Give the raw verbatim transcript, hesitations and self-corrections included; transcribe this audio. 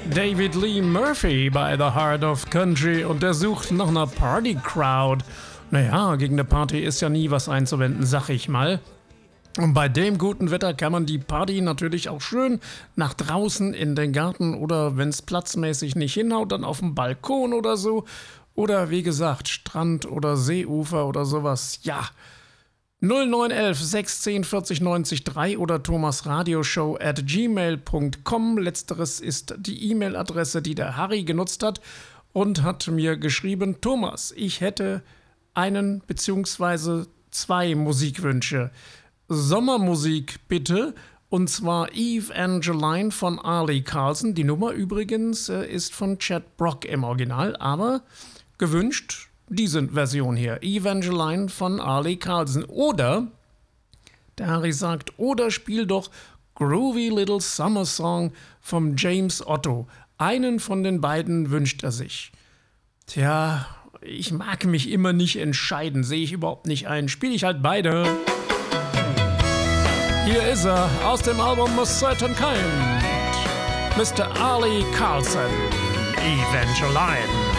David Lee Murphy bei The Heart of Country und der sucht nach einer Party-Crowd. Naja, gegen eine Party ist ja nie was einzuwenden, sag ich mal. Und bei dem guten Wetter kann man die Party natürlich auch schön nach draußen in den Garten oder wenn es platzmäßig nicht hinhaut, dann auf dem Balkon oder so. Oder wie gesagt, Strand oder Seeufer oder sowas. Ja, null neun eins eins sechs eins null vierzig neunzig drei oder thomasradioshow at gmail punkt com. Letzteres ist die E-Mail-Adresse, die der Harry genutzt hat und hat mir geschrieben: Thomas, ich hätte einen bzw. zwei Musikwünsche. Sommermusik bitte, und zwar Evangeline von Arlie Carlson. Die Nummer übrigens äh, ist von Chad Brock im Original, aber gewünscht diese Version hier, Evangeline von Arlie Carlson. Oder, der Harry sagt, oder spiel doch Groovy Little Summer Song vom James Otto. Einen von den beiden wünscht er sich. Tja, ich mag mich immer nicht entscheiden, sehe ich überhaupt nicht ein. Spiele ich halt beide. Hier ist er, aus dem Album A Certain Kind. Mister Arlie Carlson, Evangeline.